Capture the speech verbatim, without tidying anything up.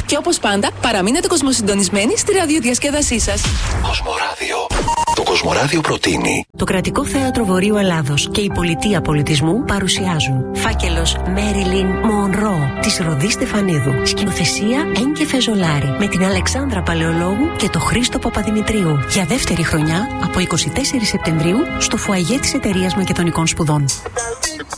Και όπως πάντα, παραμείνετε κοσμοσυντονισμένοι στη ραδιοδιασκέδασή σας. Κοσμοράδιο. Το Κοσμοράδιο προτείνει. Το Κρατικό Θέατρο Βορείου Ελλάδος και η Πολιτεία Πολιτισμού παρουσιάζουν φάκελος Μέριλιν Μονρό της Ροδής Στεφανίδου. Σκηνοθεσία Έγκε Φεζολάρη με την Αλεξάνδρα Παλαιολόγου και το Χρήστο Παπαδημητρίου. Για δεύτερη χρονιά από εικοστή τέταρτη Σεπτεμβρίου στο φουαγέ της Εταιρείας Μακεδονικών Σπουδών.